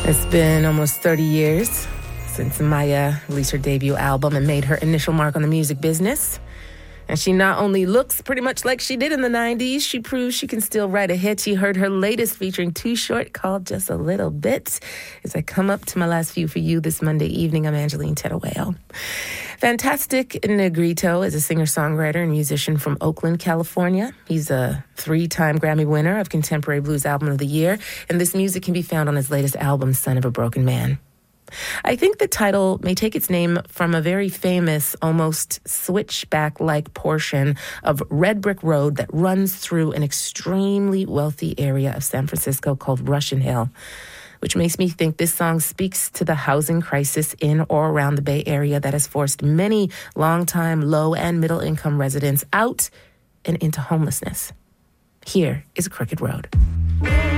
It's been almost 30 years since Maya released her debut album and made her initial mark on the music business. And she not only looks pretty much like she did in the 90s, she proves she can still write a hit. You heard her latest featuring Too Short, called Just a Little Bit. As I come up to my last few for you this Monday evening, I'm Angeline Tettawale. Fantastic Negrito is a singer-songwriter and musician from Oakland, California. He's a 3-time Grammy winner of Contemporary Blues Album of the Year, and this music can be found on his latest album, Son of a Broken Man. I think the title may take its name from a very famous, almost switchback-like portion of red brick road that runs through an extremely wealthy area of San Francisco called Russian Hill, which makes me think this song speaks to the housing crisis in or around the Bay Area that has forced many longtime low- and middle-income residents out and into homelessness. Here is Crooked Road.